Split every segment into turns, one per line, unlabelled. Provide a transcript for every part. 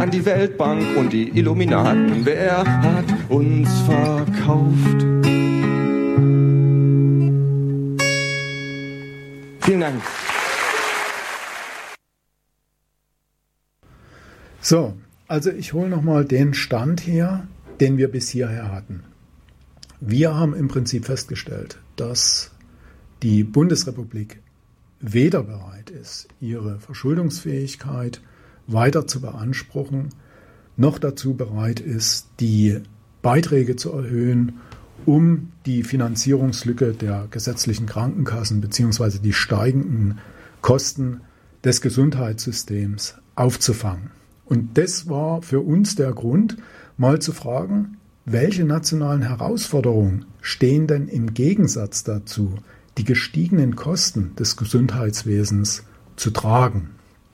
an die Weltbank und die Illuminaten. Wer hat uns verkauft? Vielen Dank.
So, also ich hole nochmal den Stand her, den wir bis hierher hatten. Wir haben im Prinzip festgestellt, dass die Bundesrepublik weder bereit ist, ihre Verschuldungsfähigkeit weiter zu beanspruchen, noch dazu bereit ist, die Beiträge zu erhöhen, um die Finanzierungslücke der gesetzlichen Krankenkassen bzw. die steigenden Kosten des Gesundheitssystems aufzufangen. Und das war für uns der Grund, mal zu fragen, welche nationalen Herausforderungen stehen denn im Gegensatz dazu, die gestiegenen Kosten des Gesundheitswesens zu tragen.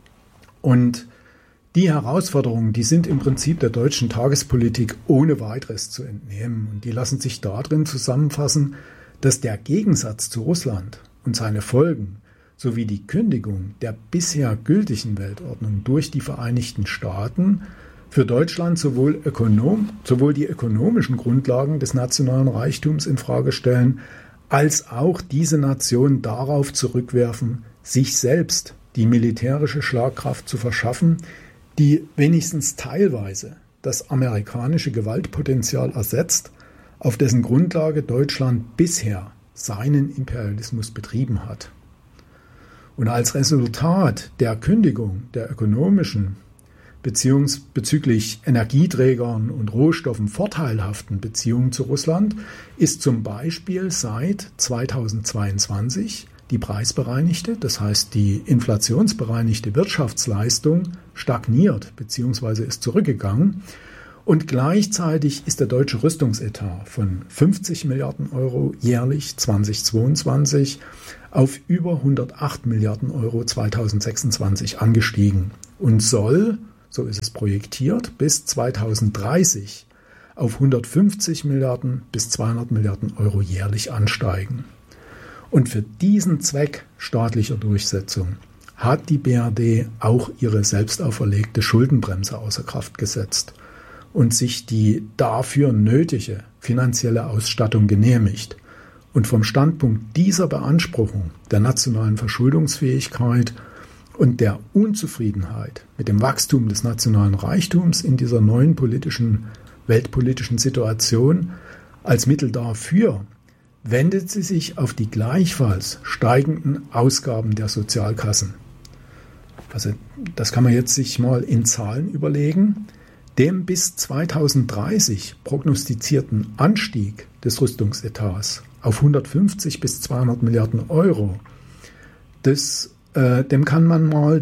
Und die Herausforderungen, die sind im Prinzip der deutschen Tagespolitik ohne weiteres zu entnehmen. Und die lassen sich darin zusammenfassen, dass der Gegensatz zu Russland und seine Folgen sowie die Kündigung der bisher gültigen Weltordnung durch die Vereinigten Staaten für Deutschland sowohl die ökonomischen Grundlagen des nationalen Reichtums in Frage stellen, als auch diese Nation darauf zurückwerfen, sich selbst die militärische Schlagkraft zu verschaffen, die wenigstens teilweise das amerikanische Gewaltpotenzial ersetzt, auf dessen Grundlage Deutschland bisher seinen Imperialismus betrieben hat. Und als Resultat der Kündigung der ökonomischen bezüglich Energieträgern und Rohstoffen vorteilhaften Beziehungen zu Russland ist zum Beispiel seit 2022 die preisbereinigte, das heißt die inflationsbereinigte Wirtschaftsleistung stagniert bzw. ist zurückgegangen. Und gleichzeitig ist der deutsche Rüstungsetat von 50 Milliarden Euro jährlich 2022 auf über 108 Milliarden Euro 2026 angestiegen und soll, so ist es projektiert, bis 2030 auf 150 Milliarden bis 200 Milliarden Euro jährlich ansteigen. Und für diesen Zweck staatlicher Durchsetzung hat die BRD auch ihre selbst auferlegte Schuldenbremse außer Kraft gesetzt und sich die dafür nötige finanzielle Ausstattung genehmigt. Und vom Standpunkt dieser Beanspruchung der nationalen Verschuldungsfähigkeit und der Unzufriedenheit mit dem Wachstum des nationalen Reichtums in dieser neuen weltpolitischen Situation als Mittel dafür wendet sie sich auf die gleichfalls steigenden Ausgaben der Sozialkassen. Also das kann man jetzt sich mal in Zahlen überlegen. Dem bis 2030 prognostizierten Anstieg des Rüstungsetats auf 150 bis 200 Milliarden Euro, dem kann man mal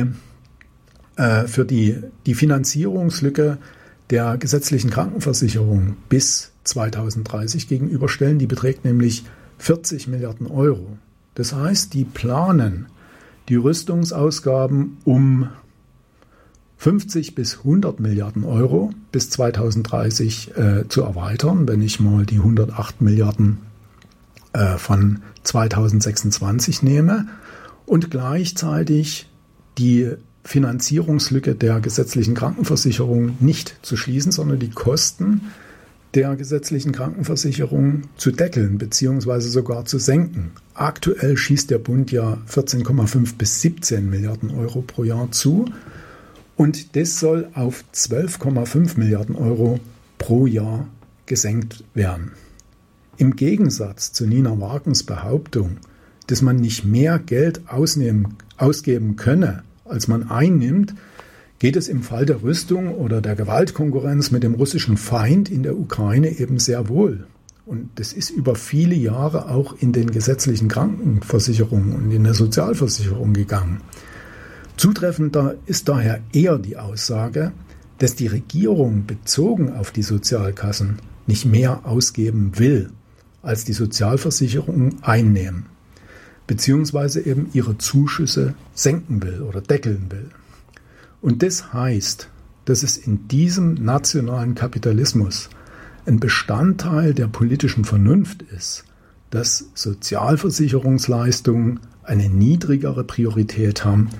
für die Finanzierungslücke der gesetzlichen Krankenversicherung bis 2030 gegenüberstellen. Die beträgt nämlich 40 Milliarden Euro. Das heißt, die planen die Rüstungsausgaben um 50 bis 100 Milliarden Euro bis 2030 zu erweitern, wenn ich mal die 108 Milliarden von 2026 nehme und gleichzeitig die Finanzierungslücke der gesetzlichen Krankenversicherung nicht zu schließen, sondern die Kosten der gesetzlichen Krankenversicherung zu deckeln bzw. sogar zu senken. Aktuell schießt der Bund ja 14,5 bis 17 Milliarden Euro pro Jahr zu und das soll auf 12,5 Milliarden Euro pro Jahr gesenkt werden. Im Gegensatz zu Nina Wagens Behauptung, dass man nicht mehr Geld ausgeben könne, als man einnimmt, geht es im Fall der Rüstung oder der Gewaltkonkurrenz mit dem russischen Feind in der Ukraine eben sehr wohl. Und das ist über viele Jahre auch in den gesetzlichen Krankenversicherungen und in der Sozialversicherung gegangen. Zutreffender ist daher eher die Aussage, dass die Regierung bezogen auf die Sozialkassen nicht mehr ausgeben will, als die Sozialversicherungen einnehmen, beziehungsweise eben ihre Zuschüsse senken will oder deckeln will. Und das heißt, dass es in diesem nationalen Kapitalismus ein Bestandteil der politischen Vernunft ist, dass Sozialversicherungsleistungen eine niedrigere Priorität haben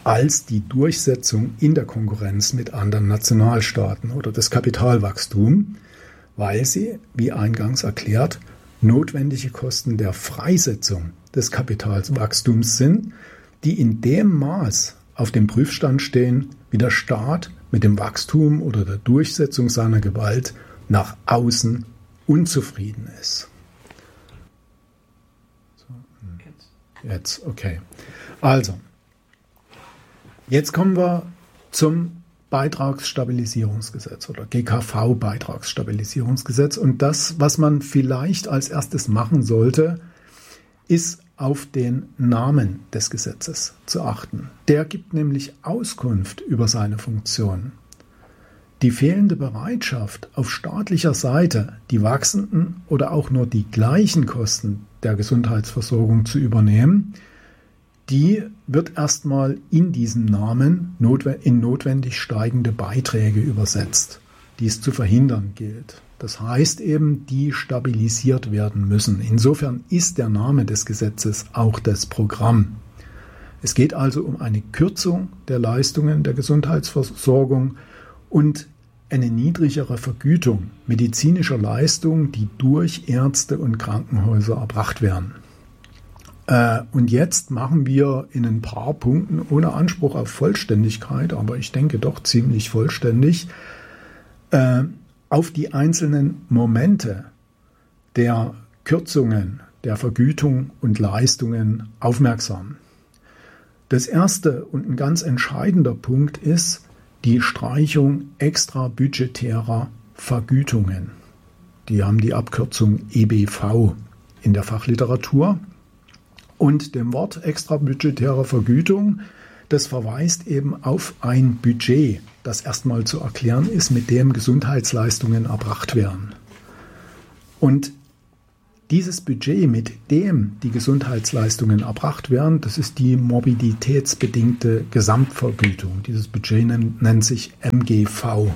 als die Durchsetzung in der Konkurrenz mit anderen Nationalstaaten oder das Kapitalwachstum, weil sie, wie eingangs erklärt, notwendige Kosten der Freisetzung des Kapitalwachstums sind, die in dem Maß auf dem Prüfstand stehen, wie der Staat mit dem Wachstum oder der Durchsetzung seiner Gewalt nach außen unzufrieden ist. Jetzt, okay. Also, jetzt kommen wir zum Beitragsstabilisierungsgesetz oder GKV-Beitragsstabilisierungsgesetz. Und das, was man vielleicht als erstes machen sollte, ist auf den Namen des Gesetzes zu achten. Der gibt nämlich Auskunft über seine Funktion. Die fehlende Bereitschaft auf staatlicher Seite, die wachsenden oder auch nur die gleichen Kosten der Gesundheitsversorgung zu übernehmen, die wird erstmal in diesem Namen in notwendig steigende Beiträge übersetzt, die es zu verhindern gilt. Das heißt eben, die stabilisiert werden müssen. Insofern ist der Name des Gesetzes auch das Programm. Es geht also um eine Kürzung der Leistungen der Gesundheitsversorgung und eine niedrigere Vergütung medizinischer Leistungen, die durch Ärzte und Krankenhäuser erbracht werden. Und jetzt machen wir in ein paar Punkten, ohne Anspruch auf Vollständigkeit, aber ich denke doch ziemlich vollständig, auf die einzelnen Momente der Kürzungen, der Vergütung und Leistungen aufmerksam. Das erste und ein ganz entscheidender Punkt ist die Streichung extrabudgetärer Vergütungen. Die haben die Abkürzung EBV in der Fachliteratur. Und dem Wort extrabudgetäre Vergütung, das verweist eben auf ein Budget, das erstmal zu erklären ist, mit dem Gesundheitsleistungen erbracht werden. Und dieses Budget, mit dem die Gesundheitsleistungen erbracht werden, das ist die morbiditätsbedingte Gesamtvergütung. Dieses Budget nennt sich MGV.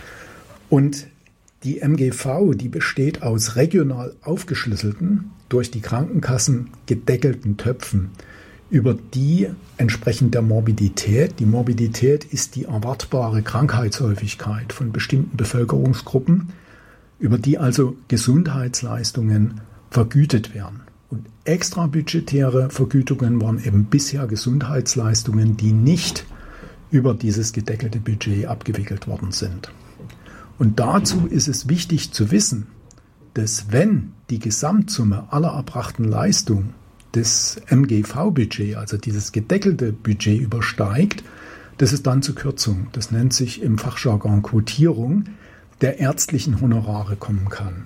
Und die MGV, die besteht aus regional aufgeschlüsselten, durch die Krankenkassen gedeckelten Töpfen, über die entsprechend der Morbidität, die Morbidität ist die erwartbare Krankheitshäufigkeit von bestimmten Bevölkerungsgruppen, über die also Gesundheitsleistungen vergütet werden. Und extrabudgetäre Vergütungen waren eben bisher Gesundheitsleistungen, die nicht über dieses gedeckelte Budget abgewickelt worden sind. Und dazu ist es wichtig zu wissen, dass wenn die Gesamtsumme aller erbrachten Leistungen des MGV-Budget, also dieses gedeckelte Budget übersteigt, dass es dann zu Kürzungen, das nennt sich im Fachjargon Quotierung, der ärztlichen Honorare kommen kann.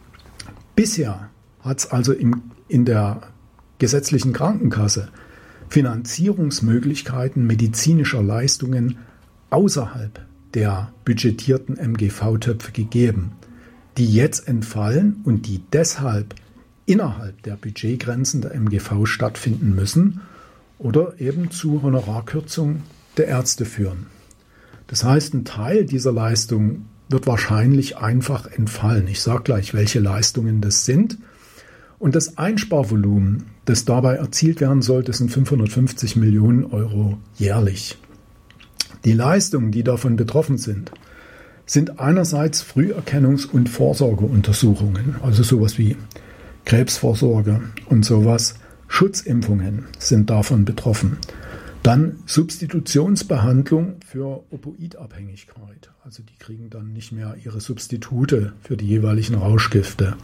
Bisher hat es also in der gesetzlichen Krankenkasse Finanzierungsmöglichkeiten medizinischer Leistungen außerhalb der budgetierten MGV-Töpfe gegeben, die jetzt entfallen und die deshalb innerhalb der Budgetgrenzen der MGV stattfinden müssen oder eben zu Honorarkürzungen der Ärzte führen. Das heißt, ein Teil dieser Leistung wird wahrscheinlich einfach entfallen. Ich sage gleich, welche Leistungen das sind. Und das Einsparvolumen, das dabei erzielt werden soll, das sind 550 Millionen Euro jährlich. Die Leistungen, die davon betroffen sind einerseits Früherkennungs- und Vorsorgeuntersuchungen, also sowas wie Krebsvorsorge und sowas. Schutzimpfungen sind davon betroffen. Dann Substitutionsbehandlung für Opioidabhängigkeit. Also die kriegen dann nicht mehr ihre Substitute für die jeweiligen Rauschgifte.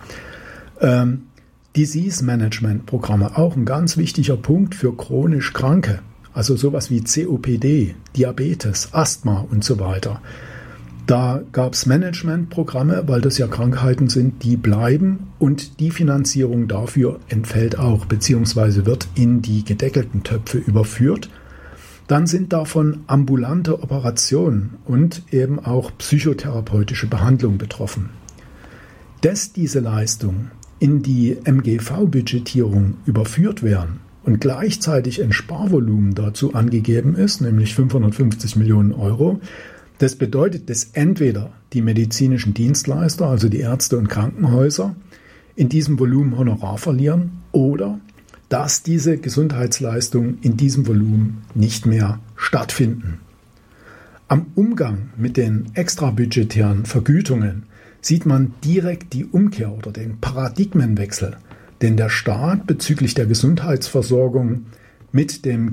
Disease-Management-Programme, auch ein ganz wichtiger Punkt für chronisch Kranke. Also sowas wie COPD, Diabetes, Asthma und so weiter. Da gab es Managementprogramme, weil das ja Krankheiten sind, die bleiben und die Finanzierung dafür entfällt auch, beziehungsweise wird in die gedeckelten Töpfe überführt. Dann sind davon ambulante Operationen und eben auch psychotherapeutische Behandlung betroffen. Dass diese Leistungen in die MGV-Budgetierung überführt werden und gleichzeitig ein Sparvolumen dazu angegeben ist, nämlich 550 Millionen Euro, das bedeutet, dass entweder die medizinischen Dienstleister, also die Ärzte und Krankenhäuser, in diesem Volumen Honorar verlieren oder dass diese Gesundheitsleistungen in diesem Volumen nicht mehr stattfinden. Am Umgang mit den extrabudgetären Vergütungen sieht man direkt die Umkehr oder den Paradigmenwechsel, den der Staat bezüglich der Gesundheitsversorgung mit dem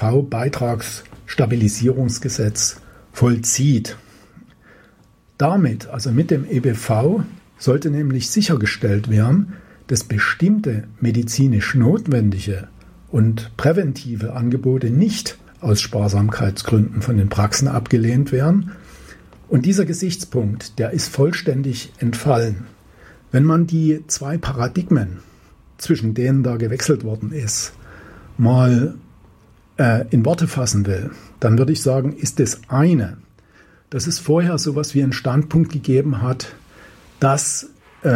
GKV-Beitragsstabilisierungsgesetz vollzieht. Damit, also mit dem EBV, sollte nämlich sichergestellt werden, dass bestimmte medizinisch notwendige und präventive Angebote nicht aus Sparsamkeitsgründen von den Praxen abgelehnt werden. Und dieser Gesichtspunkt, der ist vollständig entfallen. Wenn man die zwei Paradigmen, zwischen denen da gewechselt worden ist, mal in Worte fassen will, dann würde ich sagen, ist das eine, dass es vorher sowas wie einen Standpunkt gegeben hat, dass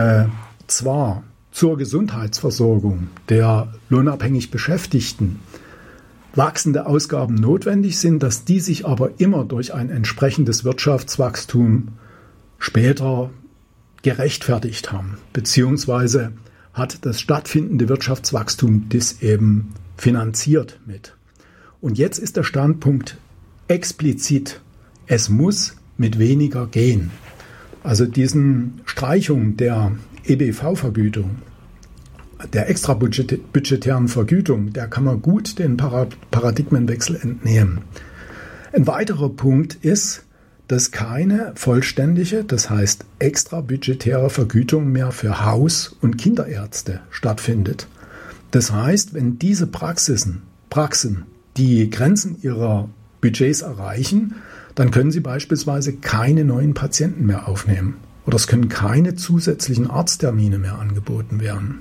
zwar zur Gesundheitsversorgung der lohnabhängig Beschäftigten wachsende Ausgaben notwendig sind, dass die sich aber immer durch ein entsprechendes Wirtschaftswachstum später gerechtfertigt haben, beziehungsweise hat das stattfindende Wirtschaftswachstum das eben finanziert mit. Und jetzt ist der Standpunkt explizit, es muss mit weniger gehen. Also diesen Streichung der EBV-Vergütung, der extrabudgetären Vergütung, der kann man gut den Paradigmenwechsel entnehmen. Ein weiterer Punkt ist, dass keine vollständige, das heißt extrabudgetäre Vergütung mehr für Haus- und Kinderärzte stattfindet. Das heißt, wenn diese Praxen die Grenzen ihrer Budgets erreichen, dann können sie beispielsweise keine neuen Patienten mehr aufnehmen oder es können keine zusätzlichen Arzttermine mehr angeboten werden.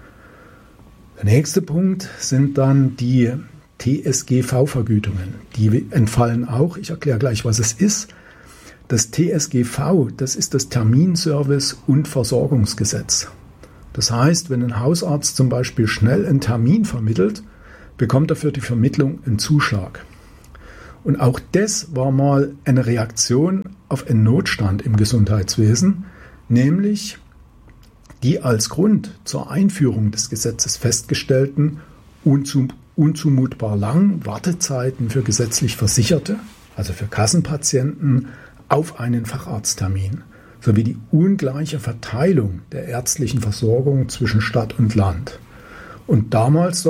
Der nächste Punkt sind dann die TSGV-Vergütungen. Die entfallen auch. Ich erkläre gleich, was es ist. Das TSGV, das ist das Terminservice- und Versorgungsgesetz. Das heißt, wenn ein Hausarzt zum Beispiel schnell einen Termin vermittelt, bekommt er für die Vermittlung einen Zuschlag. Und auch das war mal eine Reaktion auf einen Notstand im Gesundheitswesen, nämlich die als Grund zur Einführung des Gesetzes festgestellten unzumutbar langen Wartezeiten für gesetzlich Versicherte, also für Kassenpatienten, auf einen Facharzttermin, sowie die ungleiche Verteilung der ärztlichen Versorgung zwischen Stadt und Land. Und damals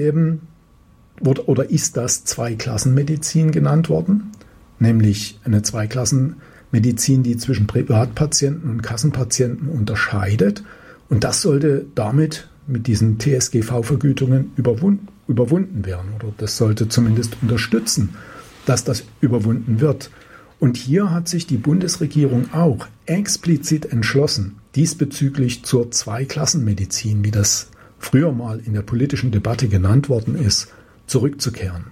ist das Zweiklassenmedizin genannt worden, nämlich eine Zweiklassenmedizin, die zwischen Privatpatienten und Kassenpatienten unterscheidet. Und das sollte damit mit diesen TSGV-Vergütungen überwunden werden. Oder das sollte zumindest unterstützen, dass das überwunden wird. Und hier hat sich die Bundesregierung auch explizit entschlossen, diesbezüglich zur Zweiklassenmedizin, wie das früher mal in der politischen Debatte genannt worden ist, zurückzukehren.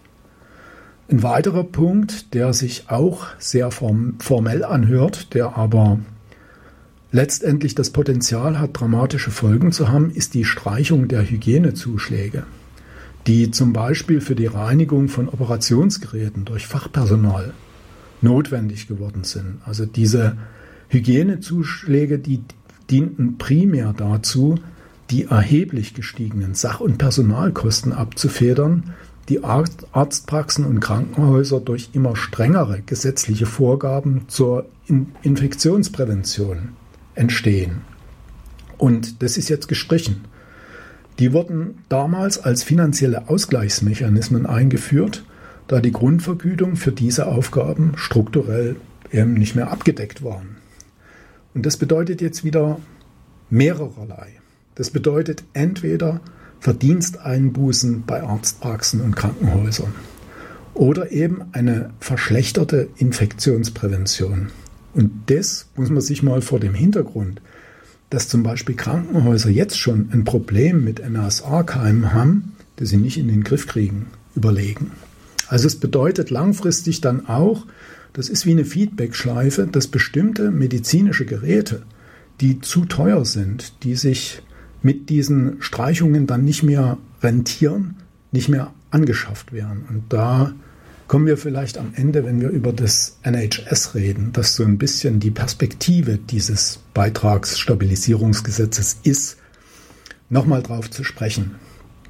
Ein weiterer Punkt, der sich auch sehr formell anhört, der aber letztendlich das Potenzial hat, dramatische Folgen zu haben, ist die Streichung der Hygienezuschläge, die zum Beispiel für die Reinigung von Operationsgeräten durch Fachpersonal notwendig geworden sind. Also diese Hygienezuschläge, die dienten primär dazu, die erheblich gestiegenen Sach- und Personalkosten abzufedern, die Arztpraxen und Krankenhäuser durch immer strengere gesetzliche Vorgaben zur Infektionsprävention entstehen. Und das ist jetzt gestrichen. Die wurden damals als finanzielle Ausgleichsmechanismen eingeführt, da die Grundvergütung für diese Aufgaben strukturell eben nicht mehr abgedeckt waren. Und das bedeutet jetzt wieder mehrererlei. Das bedeutet entweder Verdiensteinbußen bei Arztpraxen und Krankenhäusern oder eben eine verschlechterte Infektionsprävention. Und das muss man sich mal vor dem Hintergrund, dass zum Beispiel Krankenhäuser jetzt schon ein Problem mit MRSA-Keimen haben, das sie nicht in den Griff kriegen, überlegen. Also es bedeutet langfristig dann auch, das ist wie eine Feedback-Schleife, dass bestimmte medizinische Geräte, die zu teuer sind, die sich mit diesen Streichungen dann nicht mehr rentieren, nicht mehr angeschafft werden. Und da kommen wir vielleicht am Ende, wenn wir über das NHS reden, dass so ein bisschen die Perspektive dieses Beitragsstabilisierungsgesetzes ist, nochmal drauf zu sprechen.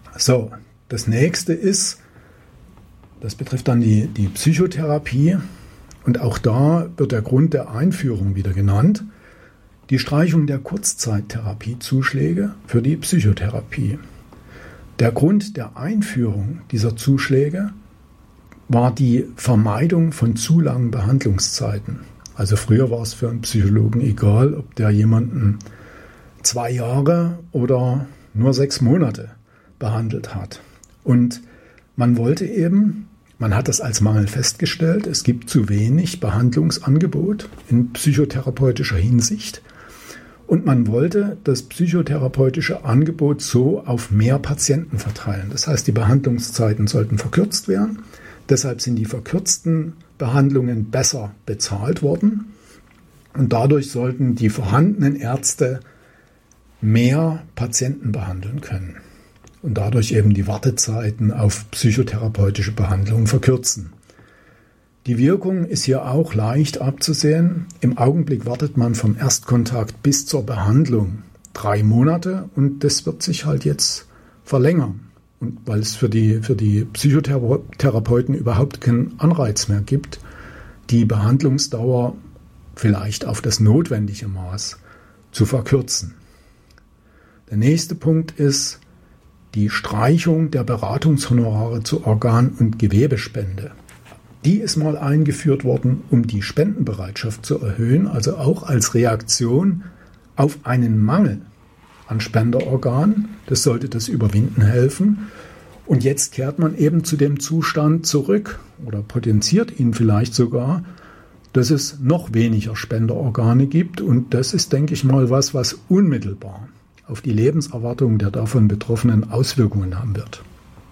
So, das nächste ist, das betrifft dann die Psychotherapie, und auch da wird der Grund der Einführung wieder genannt, die Streichung der Kurzzeittherapiezuschläge für die Psychotherapie. Der Grund der Einführung dieser Zuschläge war die Vermeidung von zu langen Behandlungszeiten. Also früher war es für einen Psychologen egal, ob der jemanden 2 Jahre oder nur 6 Monate behandelt hat. Und man wollte eben, man hat das als Mangel festgestellt, es gibt zu wenig Behandlungsangebot in psychotherapeutischer Hinsicht. Und man wollte das psychotherapeutische Angebot so auf mehr Patienten verteilen. Das heißt, die Behandlungszeiten sollten verkürzt werden. Deshalb sind die verkürzten Behandlungen besser bezahlt worden. Und dadurch sollten die vorhandenen Ärzte mehr Patienten behandeln können. Und dadurch eben die Wartezeiten auf psychotherapeutische Behandlung verkürzen. Die Wirkung ist hier auch leicht abzusehen. Im Augenblick wartet man vom Erstkontakt bis zur Behandlung 3 Monate und das wird sich halt jetzt verlängern. Und weil es für die Psychotherapeuten überhaupt keinen Anreiz mehr gibt, die Behandlungsdauer vielleicht auf das notwendige Maß zu verkürzen. Der nächste Punkt ist die Streichung der Beratungshonorare zur Organ- und Gewebespende. Die ist mal eingeführt worden, um die Spendenbereitschaft zu erhöhen, also auch als Reaktion auf einen Mangel an Spenderorganen. Das sollte das Überwinden helfen. Und jetzt kehrt man eben zu dem Zustand zurück oder potenziert ihn vielleicht sogar, dass es noch weniger Spenderorgane gibt. Und das ist, denke ich mal, was unmittelbar auf die Lebenserwartung der davon Betroffenen Auswirkungen haben wird.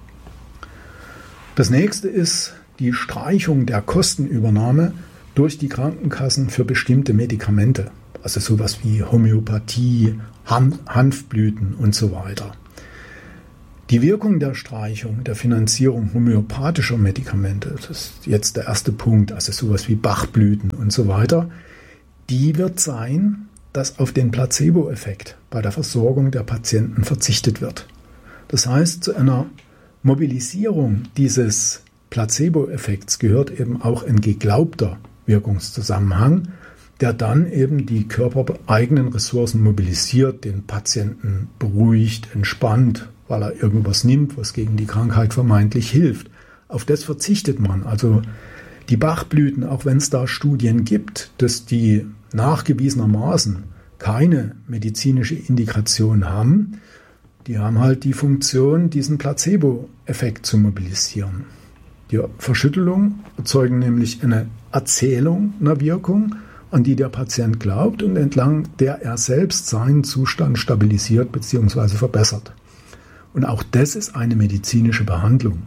Das nächste ist die Streichung der Kostenübernahme durch die Krankenkassen für bestimmte Medikamente, also sowas wie Homöopathie, Hanfblüten und so weiter. Die Wirkung der Streichung der Finanzierung homöopathischer Medikamente, das ist jetzt der erste Punkt, also sowas wie Bachblüten und so weiter, die wird sein, dass auf den Placebo-Effekt bei der Versorgung der Patienten verzichtet wird. Das heißt, zu einer Mobilisierung dieses Placebo-Effekts gehört eben auch ein geglaubter Wirkungszusammenhang, der dann eben die körpereigenen Ressourcen mobilisiert, den Patienten beruhigt, entspannt, weil er irgendwas nimmt, was gegen die Krankheit vermeintlich hilft. Auf das verzichtet man. Also die Bachblüten, auch wenn es da Studien gibt, dass die nachgewiesenermaßen keine medizinische Indikation haben, die haben halt die Funktion, diesen Placebo-Effekt zu mobilisieren. Die Verschüttelung erzeugen nämlich eine Erzählung einer Wirkung, an die der Patient glaubt und entlang der er selbst seinen Zustand stabilisiert bzw. verbessert. Und auch das ist eine medizinische Behandlung.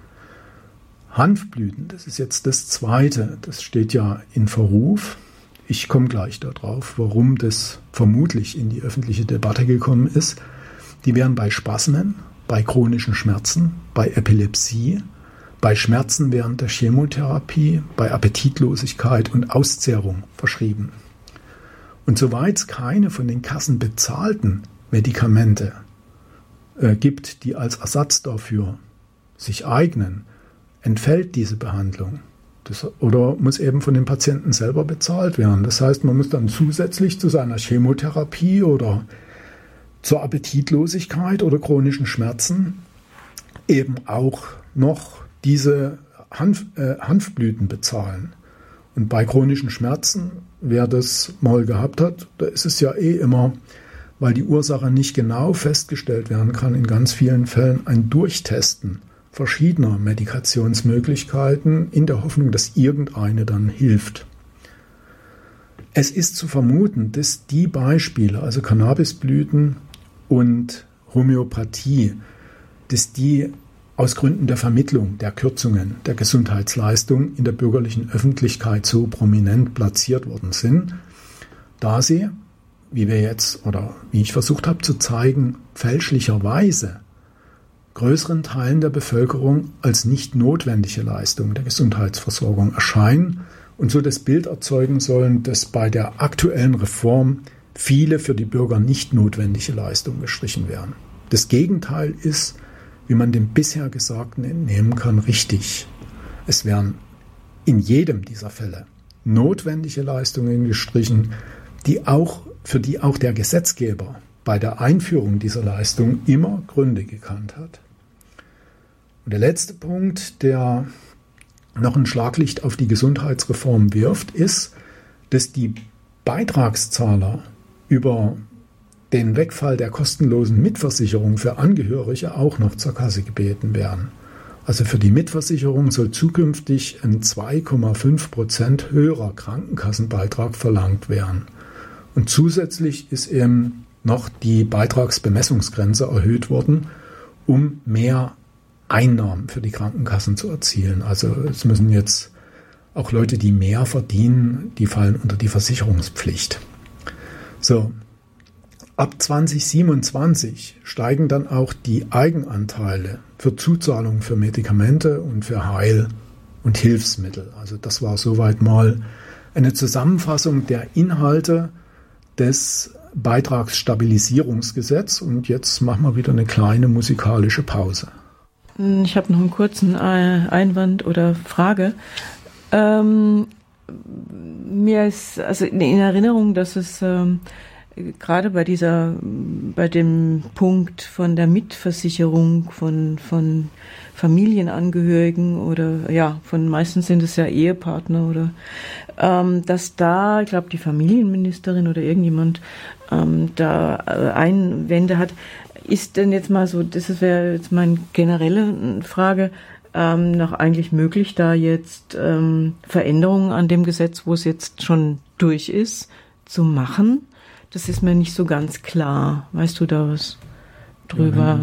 Hanfblüten, das ist jetzt das Zweite, das steht ja in Verruf. Ich komme gleich darauf, warum das vermutlich in die öffentliche Debatte gekommen ist. Die werden bei Spasmen, bei chronischen Schmerzen, bei Epilepsie, bei Schmerzen während der Chemotherapie, bei Appetitlosigkeit und Auszehrung verschrieben. Und soweit es keine von den Kassen bezahlten Medikamente gibt, die als Ersatz dafür sich eignen, entfällt diese Behandlung. Oder muss eben von den Patienten selber bezahlt werden. Das heißt, man muss dann zusätzlich zu seiner Chemotherapie oder zur Appetitlosigkeit oder chronischen Schmerzen eben auch noch diese Hanfblüten bezahlen. Und bei chronischen Schmerzen, wer das mal gehabt hat, da ist es ja immer, weil die Ursache nicht genau festgestellt werden kann, in ganz vielen Fällen ein Durchtesten verschiedener Medikationsmöglichkeiten in der Hoffnung, dass irgendeine dann hilft. Es ist zu vermuten, dass die Beispiele, also Cannabisblüten und Homöopathie, dass die aus Gründen der Vermittlung der Kürzungen der Gesundheitsleistung in der bürgerlichen Öffentlichkeit so prominent platziert worden sind, da sie, wie ich versucht habe zu zeigen, fälschlicherweise größeren Teilen der Bevölkerung als nicht notwendige Leistung der Gesundheitsversorgung erscheinen und so das Bild erzeugen sollen, dass bei der aktuellen Reform viele für die Bürger nicht notwendige Leistungen gestrichen werden. Das Gegenteil ist wie man dem bisher Gesagten entnehmen kann, richtig. Es werden in jedem dieser Fälle notwendige Leistungen gestrichen, für die auch der Gesetzgeber bei der Einführung dieser Leistung immer Gründe gekannt hat. Und der letzte Punkt, der noch ein Schlaglicht auf die Gesundheitsreform wirft, ist, dass die Beitragszahler über den Wegfall der kostenlosen Mitversicherung für Angehörige auch noch zur Kasse gebeten werden. Also für die Mitversicherung soll zukünftig ein 2,5% höherer Krankenkassenbeitrag verlangt werden. Und zusätzlich ist eben noch die Beitragsbemessungsgrenze erhöht worden, um mehr Einnahmen für die Krankenkassen zu erzielen. Also es müssen jetzt auch Leute, die mehr verdienen, die fallen unter die Versicherungspflicht. So, ab 2027 steigen dann auch die Eigenanteile für Zuzahlungen für Medikamente und für Heil- und Hilfsmittel. Also das war soweit mal eine Zusammenfassung der Inhalte des Beitragsstabilisierungsgesetzes. Und jetzt machen wir wieder eine kleine musikalische Pause.
Ich habe noch einen kurzen Einwand oder Frage. Mir ist also in Erinnerung, dass es gerade bei dem Punkt von der Mitversicherung von Familienangehörigen oder ja, meistens sind es ja Ehepartner oder dass da, ich glaube, die Familienministerin oder irgendjemand da Einwände hat. Ist denn jetzt mal so, das wäre jetzt meine generelle Frage, noch eigentlich möglich, da jetzt Veränderungen an dem Gesetz, wo es jetzt schon durch ist, zu machen? Das ist mir nicht so ganz klar. Weißt du da was drüber?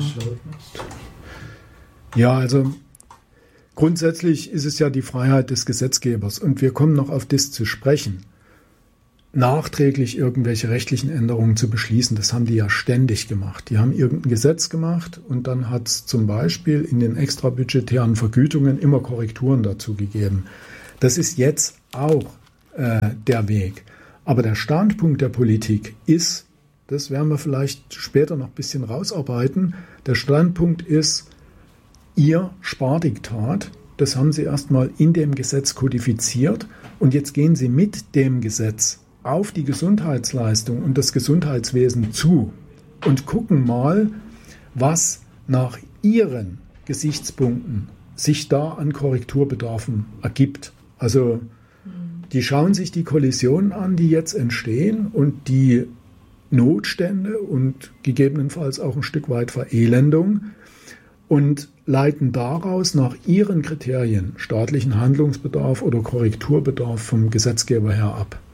Ja, also grundsätzlich ist es ja die Freiheit des Gesetzgebers und wir kommen noch auf das zu sprechen. Nachträglich irgendwelche rechtlichen Änderungen zu beschließen, das haben die ja ständig gemacht. Die haben irgendein Gesetz gemacht und dann hat es zum Beispiel in den extrabudgetären Vergütungen immer Korrekturen dazu gegeben. Das ist jetzt auch der Weg. Aber der Standpunkt der Politik ist, das werden wir vielleicht später noch ein bisschen rausarbeiten, der Standpunkt ist, ihr Spardiktat, das haben sie erstmal in dem Gesetz kodifiziert und jetzt gehen sie mit dem Gesetz auf die Gesundheitsleistung und das Gesundheitswesen zu und gucken mal, was nach ihren Gesichtspunkten sich da an Korrekturbedarfen ergibt. Also die schauen sich die Kollisionen an, die jetzt entstehen und die Notstände und gegebenenfalls auch ein Stück weit Verelendung und leiten daraus nach ihren Kriterien staatlichen Handlungsbedarf oder Korrekturbedarf vom Gesetzgeber her ab.